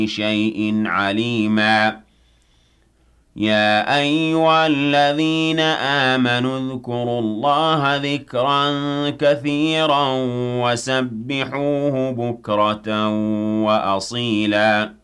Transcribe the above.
شيء عليما يا أيها الذين آمنوا اذكروا الله ذكرا كثيرا وسبحوه بكرة وأصيلا